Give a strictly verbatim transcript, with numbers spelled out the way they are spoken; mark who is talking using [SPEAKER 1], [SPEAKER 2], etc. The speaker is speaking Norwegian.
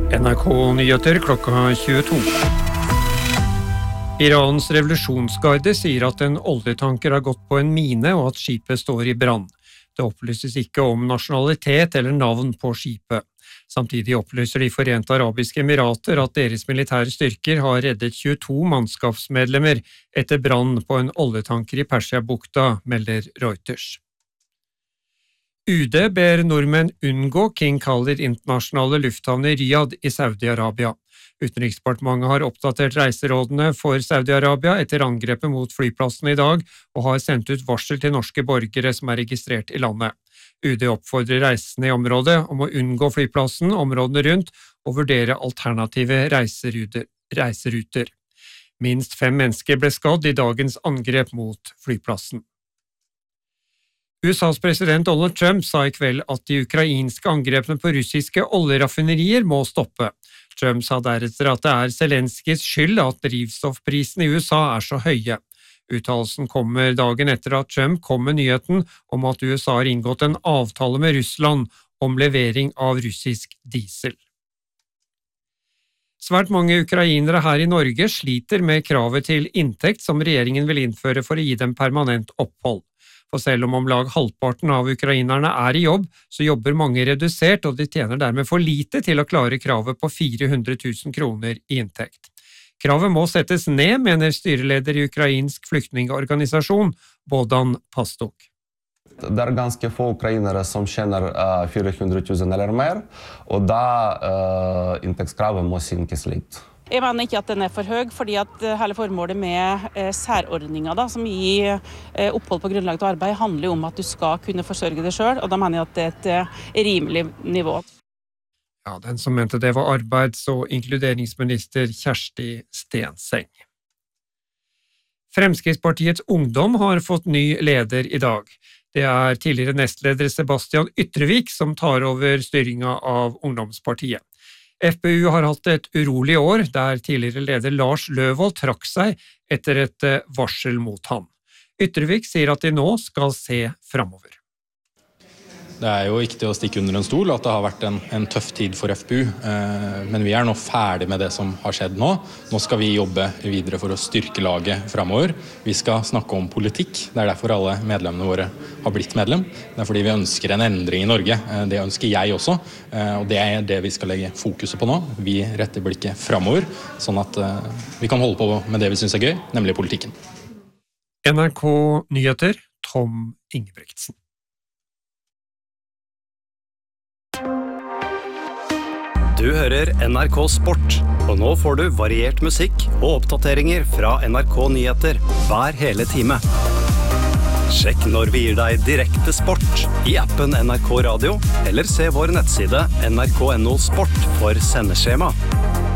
[SPEAKER 1] N R K-nyheter klokka tjueto. Irans revolusjonsgarde sier at en oljetanker har gått på en mine og at skipet står i brann. Det opplyses ikke om nasjonalitet eller navn på skipet. Samtidig opplyser de Forente Arabiske Emirater at deres militære styrker har reddet tjueto mannskapsmedlemmer etter brann på en oljetanker i Persiabukta, melder Reuters. U D ber nordmenn unngå King Khalid internasjonale lufthavn i Riyadh i Saudi-Arabia. Utenriksdepartementet har oppdatert reiserådene for Saudi-Arabia etter angrepet mot flyplassen i dag, og har sendt ut varsel til norske borgere som er registrert i landet. U D oppfordrer reisende i området om å unngå flyplassen, områdene rundt, og vurdere alternative reiseruter. reiseruter. Minst fem mennesker ble skadd i dagens angrep mot flyplassen. U S A's president Donald Trump sa i kveld at de ukrainske angrepene på russiske oljeraffinerier må stoppe. Trump sa deretter at det er Zelenskys skyld at drivstoffprisene i U S A er så høye. Uttalelsen kommer dagen etter at Trump kom med nyheten om at U S A har inngått en avtale med Russland om levering av russisk diesel. Svært mange ukrainere her i Norge sliter med kravet til inntekt som regjeringen vil innføre for å gi dem permanent opphold. For selv om om lag halvparten av ukrainerne er i jobb, så jobber mange redusert, og de tjener dermed for lite til å klare kravet på fire hundre tusen kroner i inntekt. Kravet må settes ned, mener styreleder i ukrainsk flyktningorganisasjon, Bohdan Pastok.
[SPEAKER 2] Det er ganske få ukrainere som tjener uh, fire hundre tusen eller mer, og da uh, inntektskravet må synkes litt.
[SPEAKER 3] Jeg mener ikke at den er for høy, fordi at hele formålet med eh, særordninger da, som gir eh, opphold på grunnlag av arbeid, handler om at du skal kunne forsørge deg selv, og da mener jeg at det er et eh, rimelig nivå.
[SPEAKER 1] Ja, den som mente det var arbeids- og inkluderingsminister Kjersti Stenseng. Fremskrittspartiets Ungdom har fått ny leder i dag. Det er tidligere nestleder Sebastian Ytrevik som tar over styringen av Ungdomspartiet. F P U har hatt et urolig år, der tidligere leder Lars Løvold trakk seg etter et varsel mot han. Ytrevik sier at de nå skal se fremover.
[SPEAKER 4] Det er jo ikke til å stikke under en stol at det har vært en, en tøff tid for F P U, eh, men vi er nå ferdig med det som har skjedd nå. Nå skal vi jobbe videre for å styrke laget fremover. Vi skal snakke om politikk, det er derfor alle medlemmene våre har blitt medlem. Det er fordi vi ønsker en endring i Norge, eh, det ønsker jeg også, eh, og det er det vi skal legge fokuset på nå. Vi retter blikket fremover, sånn at eh, vi kan holde på med det vi synes er gøy, nemlig politikken.
[SPEAKER 1] N R K-nyheter, Tom Ingebrigtsen.
[SPEAKER 5] Du hører N R K Sport, og nå får du variert musikk og oppdateringer fra N R K Nyheter hver hele time. Sjekk når vi gir deg direkte sport i appen N R K Radio, eller se vår nettside N R K punktum N O Sport for sendeskjema.